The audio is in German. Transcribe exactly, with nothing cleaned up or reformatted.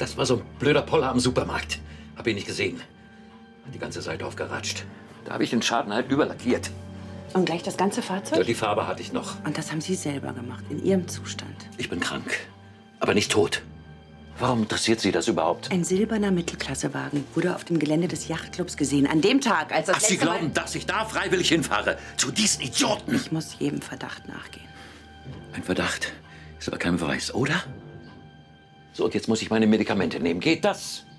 Das war so ein blöder Poller am Supermarkt. Hab ihn nicht gesehen. Hat die ganze Seite aufgeratscht. Da habe ich den Schaden halt überlackiert. Und gleich das ganze Fahrzeug? Ja, die Farbe hatte ich noch. Und das haben Sie selber gemacht, in Ihrem Zustand? Ich bin krank, aber nicht tot. Warum interessiert Sie das überhaupt? Ein silberner Mittelklassewagen wurde auf dem Gelände des Yachtclubs gesehen. An dem Tag, als das Ach, Sie letzte glauben, Mal... dass ich da freiwillig hinfahre? Zu diesen Idioten? Ich muss jedem Verdacht nachgehen. Ein Verdacht ist aber kein Beweis, oder? So, und jetzt muss ich meine Medikamente nehmen. Geht das?